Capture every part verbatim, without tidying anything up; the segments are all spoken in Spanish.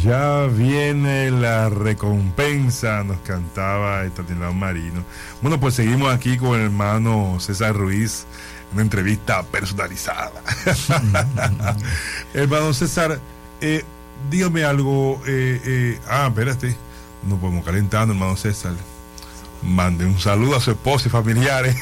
Ya viene la recompensa, nos cantaba Estanislao Marino. Bueno, pues seguimos aquí con el hermano César Ruiz, una entrevista personalizada. Hermano César, eh, dígame algo. Eh, eh, ah, espérate, nos podemos calentando, hermano César. Mande un saludo a su esposa y familiares.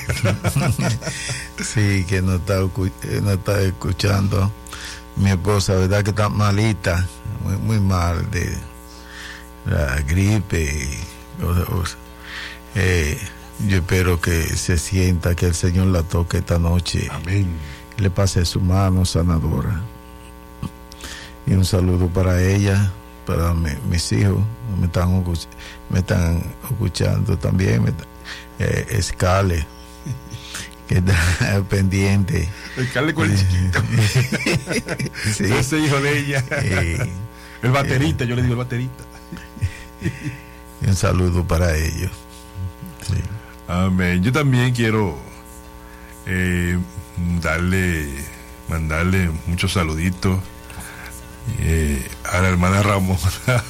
Sí, que nos está, nos está escuchando. Mi esposa, verdad que está malita, muy, muy mal de la gripe. Y, o, o, eh, yo espero que se sienta, que el Señor la toque esta noche. Amén. Y le pase su mano sanadora. Y un saludo para ella, para mi, mis hijos, me están, me están escuchando también, me, eh, Escale, que está pendiente. Escale con el chiquito. Sí. Ese hijo de ella. Eh, el baterista, eh, yo le digo el baterista. Un saludo para ellos. Sí. Amén. Yo también quiero eh, darle, mandarle muchos saluditos eh, a la hermana Ramona.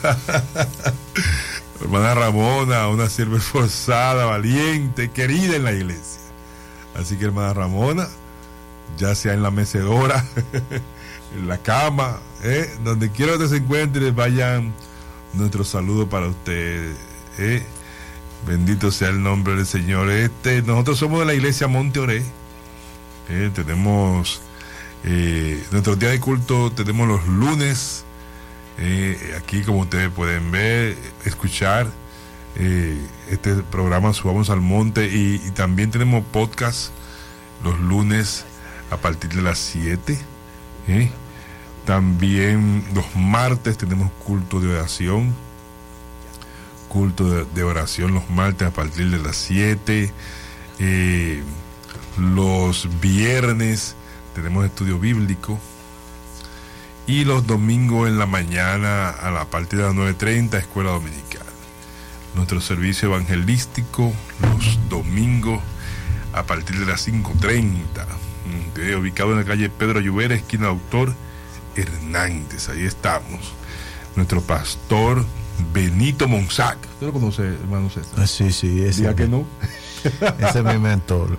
Hermana Ramona, una sierva esforzada, valiente, querida en la iglesia. Así que hermana Ramona, ya sea en la mecedora, en la cama, eh, donde quiera que se encuentre, vayan nuestros saludos para ustedes. Eh. Bendito sea el nombre del Señor. Este, nosotros somos de la iglesia Monte Oré. Eh, tenemos eh, nuestro día de culto, tenemos los lunes. Eh, aquí, como ustedes pueden ver, escuchar eh, este programa Subamos al Monte, y, y también tenemos podcast los lunes a partir de las siete. Eh. También los martes tenemos culto de oración. Culto de, de oración los martes a partir de las siete. Eh, los viernes tenemos estudio bíblico. Y los domingos en la mañana a la partir de las nueve treinta, escuela dominical. Nuestro servicio evangelístico los domingos a partir de las cinco treinta. Eh, ubicado en la calle Pedro Lluvera, esquina Doctor Hernández. Ahí estamos. Nuestro pastor Benito Monsac. ¿Usted lo conoce, hermano César? Sí, sí. Ese Diga que no. Ese es mi mentor.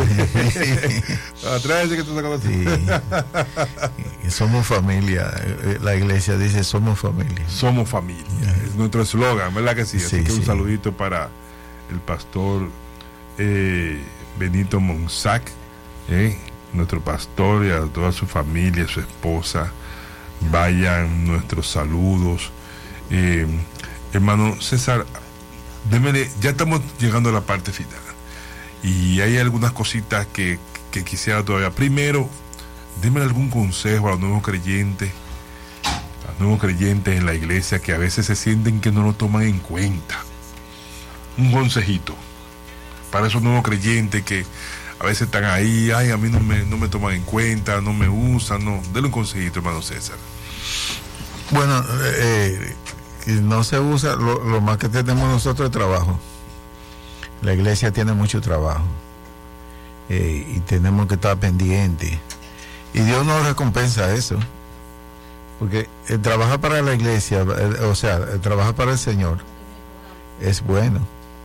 Atrás de que tú te conoces. Sí. Somos familia. La iglesia dice somos familia. Somos familia. Es nuestro eslogan, ¿verdad que sí? Así sí, que un sí. saludito para el pastor eh, Benito Monsac, eh, nuestro pastor, y a toda su familia, su esposa. Vayan nuestros saludos. Eh, hermano César, démele, ya estamos llegando a la parte final y hay algunas cositas que, que quisiera todavía. Primero, démele algún consejo a los nuevos creyentes, a los nuevos creyentes en la iglesia que a veces se sienten que no lo toman en cuenta. Un consejito para esos nuevos creyentes que a veces están ahí, ay, a mí no me, no me toman en cuenta, no me usan, no. Denle un consejito, hermano César. Bueno, eh, no se usa, lo, lo más que tenemos nosotros es trabajo. La iglesia tiene mucho trabajo, eh, y tenemos que estar pendientes, y Dios nos recompensa eso, porque el trabajar para la iglesia, el, o sea, el trabajar para el Señor es bueno,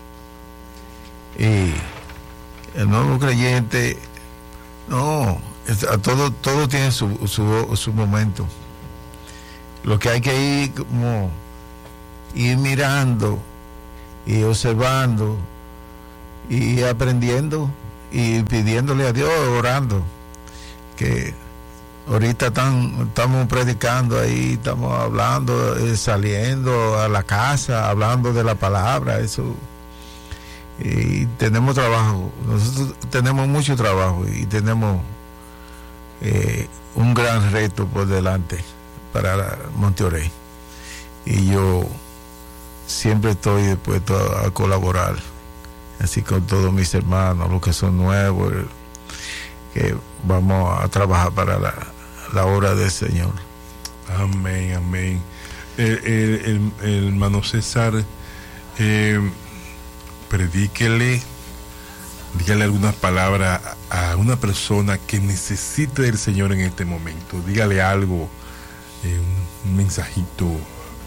y el nuevo creyente, no, es, a todo, todo tiene su, su, su momento. Lo que hay que ir como ir mirando y observando y aprendiendo y pidiéndole a Dios, orando, que ahorita están, estamos predicando ahí, estamos hablando, eh, saliendo a la casa, hablando de la palabra, eso, y tenemos trabajo, nosotros tenemos mucho trabajo y tenemos eh, un gran reto por delante para Monte Oré, y yo siempre estoy dispuesto a, a colaborar, así con todos mis hermanos, los que son nuevos, que vamos a trabajar para la, la obra del Señor. Amén, amén. El, el, el, el hermano César, eh, predíquele, dígale algunas palabras a una persona que necesite del Señor en este momento. Dígale algo, eh, un, un mensajito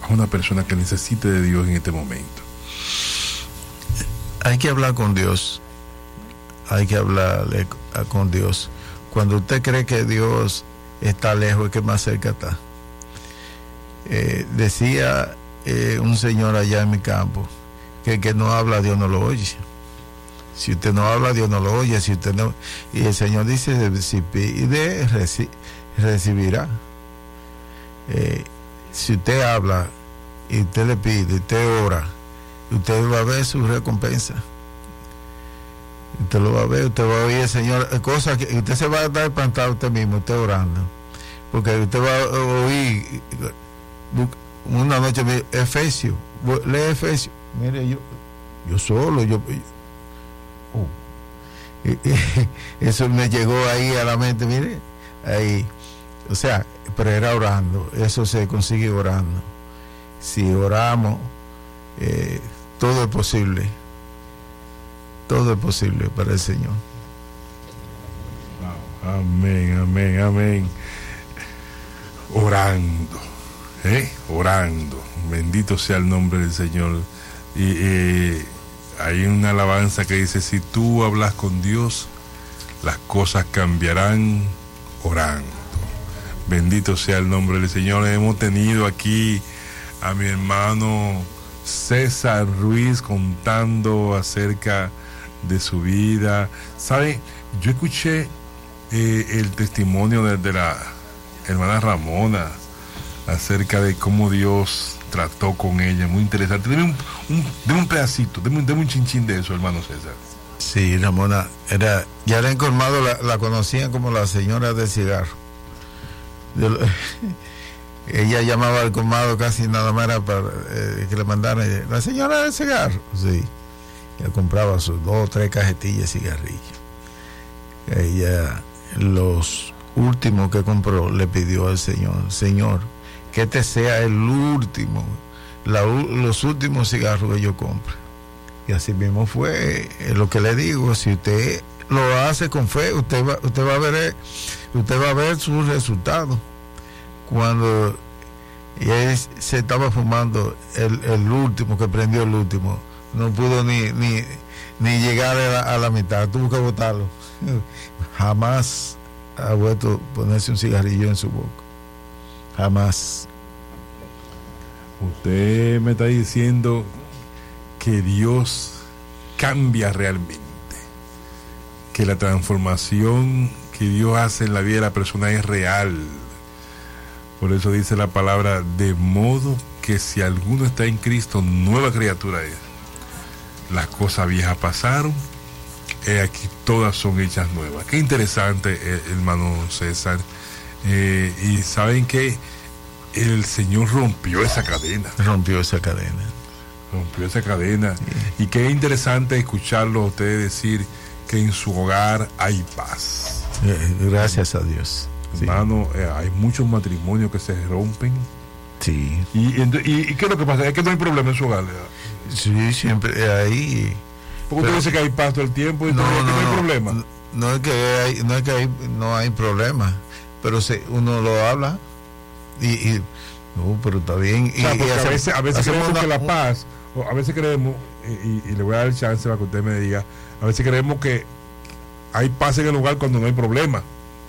a una persona que necesite de Dios en este momento? Hay que hablar con Dios. Hay que hablarle con Dios. Cuando usted cree que Dios está lejos, es que más cerca está. Eh, decía eh, un señor allá en mi campo que el que no habla, Dios no lo oye. Si usted no habla, Dios no lo oye. Si usted no, y el Señor dice, si pide, reci, recibirá. Eh, si usted habla y usted le pide, usted ora, usted va a ver su recompensa. Usted lo va a ver, usted va a oír, Señor, cosas que usted se va a dar espantado usted mismo, usted orando. Porque usted va a oír una noche, Efesios, lee Efesios. Mire, yo, yo solo, yo. Oh. Y, y, eso me llegó ahí a la mente, mire, ahí. O sea, pero era orando, eso se consigue orando. Si oramos, eh, todo es posible. Todo es posible para el Señor. Wow. Amén, amén, amén. Orando, ¿eh? Orando. Bendito sea el nombre del Señor. Y eh, hay una alabanza que dice, si tú hablas con Dios, las cosas cambiarán orando. Bendito sea el nombre del Señor. Hemos tenido aquí a mi hermano César Ruiz contando acerca de su vida. ¿Sabe? Yo escuché eh, el testimonio de, de la hermana Ramona acerca de cómo Dios trató con ella, muy interesante. Deme un, un, deme un pedacito, deme, deme un chinchín de eso, hermano César. Sí, Ramona, era, ya era en Colmado, la, la conocían como la señora del cigarro. De lo, ella llamaba al colmado casi nada más era para eh, que le mandaran la señora del cigarro. Sí, ella compraba sus dos o tres cajetillas de cigarrillos. Ella, los últimos que compró, le pidió al Señor, Señor, que este sea el último, la, los últimos cigarros que yo compre. Y así mismo fue. Eh, lo que le digo, si usted lo hace con fe, usted va, usted va a ver, usted va a ver sus resultados. Cuando ella se estaba fumando el, el último, que prendió el último, no pudo ni ni, ni llegar a la, a la mitad, tuvo que botarlo. Jamás ha vuelto a ponerse un cigarrillo en su boca. Jamás. Usted me está diciendo que Dios cambia realmente, que la transformación que Dios hace en la vida de la persona es real. Por eso dice la palabra, de modo que si alguno está en Cristo, nueva criatura es. Las cosas viejas pasaron, he aquí todas son hechas nuevas. Qué interesante, eh, hermano César. Eh, y saben que el Señor rompió esa cadena. Rompió esa cadena. Rompió esa cadena. Sí. Y qué interesante escucharlo a ustedes decir que en su hogar hay paz. Eh, gracias a Dios. Hermano, sí. eh, hay muchos matrimonios que se rompen. Sí. Y, y, y ¿qué es lo que pasa? Es que no hay problema en su hogar. Sí, siempre hay. Porque usted dice que hay paz todo el tiempo y no, no, no hay no, problema. No, no es que hay, no es que hay, no hay problema, pero se, uno lo habla y, y no, pero está bien. O sea, y, porque y a veces, a veces creemos una, que la paz, o a veces creemos, y, y le voy a dar el chance para que usted me diga, a veces creemos que hay paz en el hogar cuando no hay problema.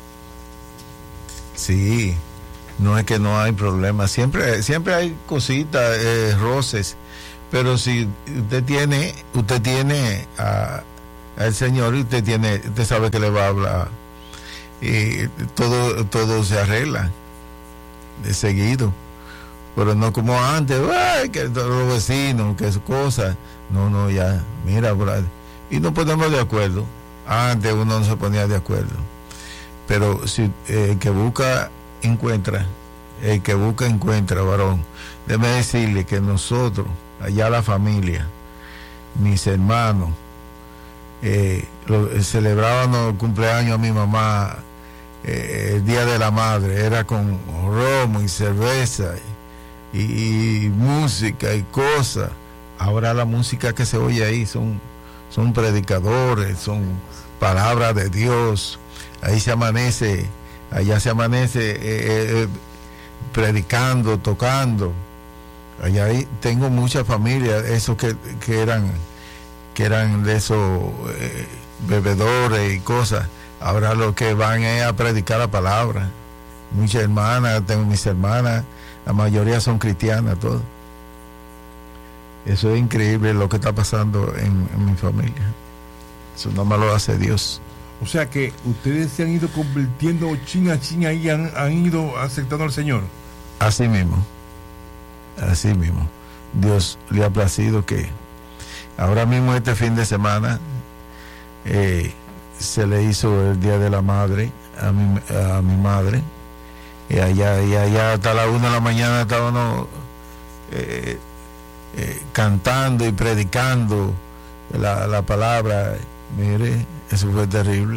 Sí, no es que no hay problema, siempre, siempre hay cositas, eh, roces, pero si usted tiene, usted tiene a, al Señor, usted tiene, usted sabe que le va a hablar y todo, todo se arregla de seguido, pero no como antes, ay, que los vecinos, que esas cosas, no, no, ya, mira, y no ponemos de acuerdo. Antes uno no se ponía de acuerdo, pero si eh, el que busca encuentra, el que busca encuentra, varón. Déjeme decirle que nosotros, allá la familia, mis hermanos, eh, lo, eh, celebrábamos el cumpleaños a mi mamá, eh, el día de la madre, era con romo y cerveza y, y, y música y cosas. Ahora la música que se oye ahí son, son predicadores, son palabras de Dios. Ahí se amanece, allá se amanece eh, eh, predicando, tocando. Allá hay, tengo muchas familias, esos que, que eran que eran de esos eh, bebedores y cosas. Ahora lo que van es a predicar la palabra. Muchas hermanas, tengo mis hermanas, la mayoría son cristianas, todas. Eso es increíble lo que está pasando en, en mi familia. Eso no me lo hace Dios. O sea que ustedes se han ido convirtiendo chin a chin ahí, han, han ido aceptando al Señor. Así mismo. Así mismo. Dios le ha placido que ahora mismo este fin de semana eh, se le hizo el Día de la Madre a mi, a mi madre. Y allá, y allá hasta las una de la mañana estábamos eh, eh, cantando y predicando la, la palabra. Mire, eso fue terrible.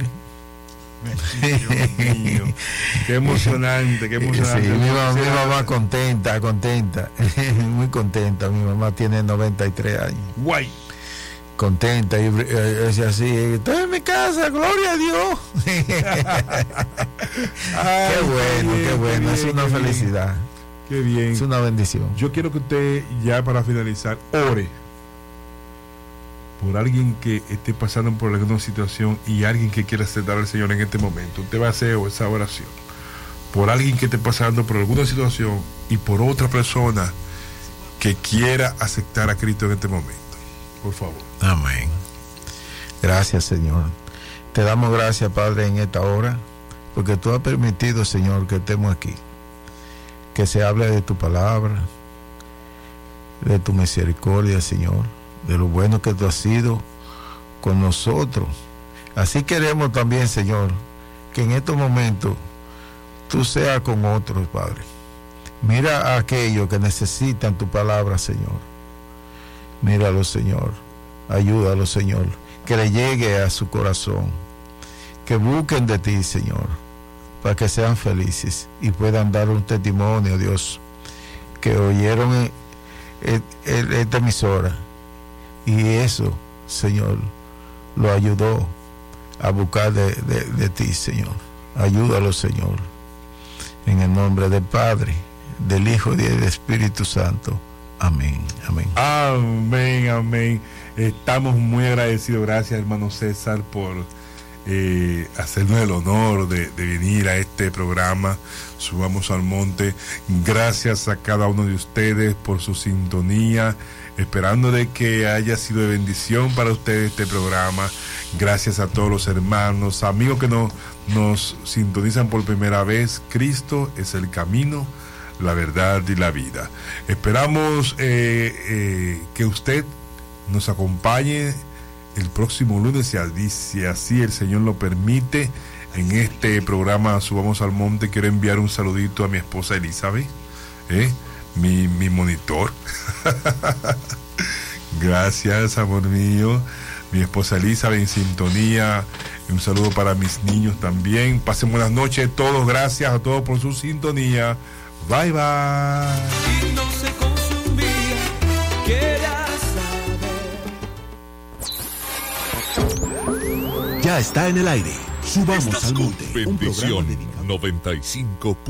Dios mío, qué emocionante, qué emocionante. Sí, mi, mamá, mi mamá contenta, contenta, muy contenta. Mi mamá tiene noventa y tres años. Guay. Contenta y eh, es así, estoy en mi casa, gloria a Dios. Ay, qué bueno, qué, bien, qué bueno, qué es una qué felicidad. Qué bien. Es una bendición. Yo quiero que usted, ya para finalizar, ore por alguien que esté pasando por alguna situación y alguien que quiera aceptar al Señor en este momento. Usted va a hacer esa oración por alguien que esté pasando por alguna situación y por otra persona que quiera aceptar a Cristo en este momento. Por favor. Amén. Gracias, Señor. Te damos gracias, Padre, en esta hora, porque tú has permitido, Señor, que estemos aquí, que se hable de tu palabra, de tu misericordia, Señor, de lo bueno que tú has sido con nosotros. Así queremos también, Señor, que en estos momentos tú seas con otros, Padre. Mira a aquellos que necesitan tu palabra, Señor. Míralo, Señor. Ayúdalo, Señor. Que le llegue a su corazón. Que busquen de ti, Señor, para que sean felices y puedan dar un testimonio, Dios, que oyeron el, el, el, esta emisora. Y eso, Señor, lo ayudó a buscar de, de, de ti, Señor. Ayúdalo, Señor. En el nombre del Padre, del Hijo y del Espíritu Santo. Amén, amén. Amén, amén. Estamos muy agradecidos. Gracias, hermano César, por eh, hacernos el honor de, de venir a este programa Subamos al Monte. Gracias a cada uno de ustedes por su sintonía, esperando de que haya sido de bendición para ustedes este programa. Gracias a todos los hermanos, amigos que no, nos sintonizan por primera vez. Cristo es el camino, la verdad y la vida. Esperamos eh, eh, que usted nos acompañe el próximo lunes, si así, si así el Señor lo permite, en este programa Subamos al Monte. Quiero enviar un saludito a mi esposa Elizabeth, ¿eh? mi, mi monitor. Gracias, amor mío. Mi esposa Elizabeth en sintonía. Un saludo para mis niños también. Pasen buenas noches todos. Gracias a todos por su sintonía. Bye, bye. Y no se consumía, quería saber. Ya está en el aire. Subamos Estás al con monte. Bendición noventa y cinco.